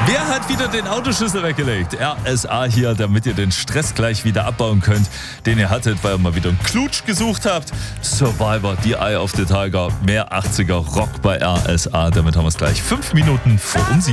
Wer hat wieder den Autoschlüssel weggelegt? RSA hier, damit ihr den Stress gleich wieder abbauen könnt, den ihr hattet, weil ihr mal wieder einen Klutsch gesucht habt. Survivor, die Eye of the Tiger, mehr 80er Rock bei RSA. Damit haben wir es gleich 5 Minuten vor um 7.